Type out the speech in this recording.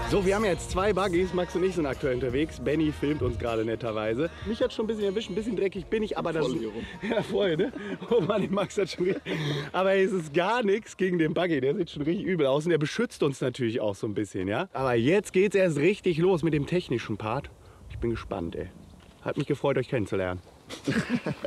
So, wir haben jetzt 2 Buggies. Max und ich sind aktuell unterwegs. Benny filmt uns gerade netterweise. Mich hat schon ein bisschen erwischt, ein bisschen dreckig bin ich, aber das... Ja, voll, ne? Oh Mann, den Max hat schon richtig... Aber es ist gar nichts gegen den Buggy. Der sieht schon richtig übel aus und der beschützt uns natürlich auch so ein bisschen, ja? Aber jetzt geht's erst richtig los mit dem technischen Part. Ich bin gespannt, ey. Hat mich gefreut, euch kennenzulernen.